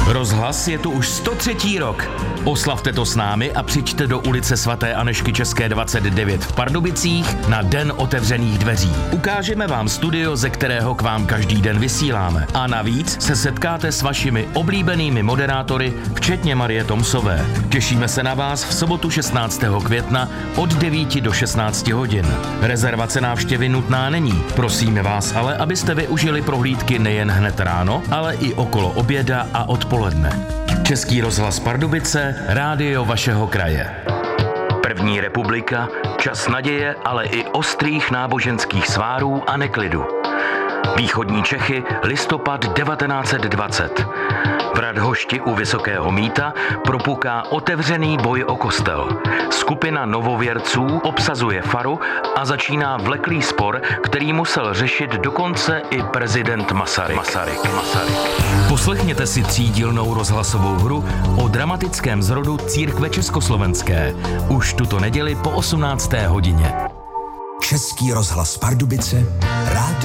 Rozhlas je tu už 103. rok. Oslavte to s námi a přijďte do ulice svaté Anežky České 29 v Pardubicích na Den otevřených dveří. Ukážeme vám studio, ze kterého k vám každý den vysíláme. A navíc se setkáte s vašimi oblíbenými moderátory, včetně Marie Tomsové. Těšíme se na vás v sobotu 16. května od 9 do 16 hodin. Rezervace návštěvy nutná není. Prosíme vás ale, abyste využili prohlídky nejen hned ráno, ale i okolo oběda a odpoledne. Český rozhlas Pardubice, rádio vašeho kraje. První republika, čas naděje, ale i ostrých náboženských svárů a neklidu. Východní Čechy, listopad 1920. V Radhošti u Vysokého Mýta propuká otevřený boj o kostel. Skupina novověrců obsazuje faru a začíná vleklý spor, který musel řešit dokonce i prezident Masaryk. Poslechněte si třídílnou rozhlasovou hru o dramatickém zrodu církve československé. Už tuto neděli po 18. hodině. Český rozhlas Pardubice, rádio